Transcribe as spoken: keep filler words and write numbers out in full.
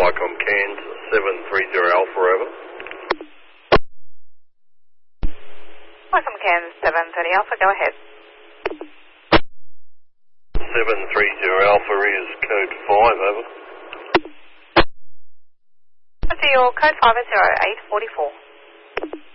Wycombe Cairns seven three zero Alpha, over. Wycombe Cairns seven thirty Alpha, go ahead. seven three zero Alpha is code five, over. So your code five is zero eight four four.